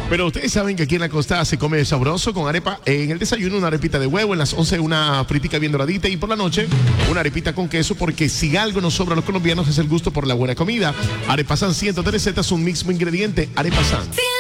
Pero ustedes saben que aquí en la costa se come sabroso con arepa. En el desayuno una arepita de huevo, en las 11 una fritica bien doradita y por la noche una arepita con queso, porque si algo nos sobra a los colombianos es el gusto por la buena comida. Arepa San 103 recetas, un mismo ingrediente, Arepa San.